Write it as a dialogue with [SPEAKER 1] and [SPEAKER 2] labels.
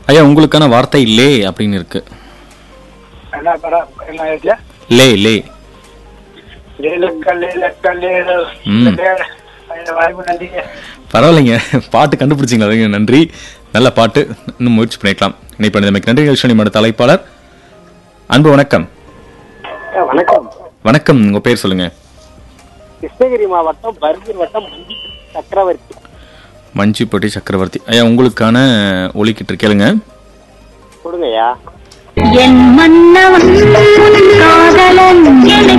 [SPEAKER 1] ஐயா உங்களுக்கான வார்த்தை லே அப்படின்னு இருக்கு. லே லே பரவாயில்லைங்க, பாட்டு கண்டுபிடிச்சிங்களா? நன்றி, நல்ல பாட்டு, இன்னும் முயற்சி பண்ணிக்கலாம். இணைப்பு நன்றி. நிகழ்ச்சி தலைப்பாளர் அன்பு வணக்கம்.
[SPEAKER 2] வணக்கம்.
[SPEAKER 1] வணக்கம், உங்க பேர் சொல்லுங்க.
[SPEAKER 2] கிருஷ்ணகிரி மாவட்டம் பர்கூர் வட்டம் சக்கரவர்த்தி.
[SPEAKER 1] மஞ்சுப்பட்டி சக்கரவர்த்தி. ஐயா உங்களுக்கான ஒலிக்கிட்டு கேளுங்க.
[SPEAKER 2] கொடுங்கய்யா.
[SPEAKER 3] என் மன்னவன் காதலன்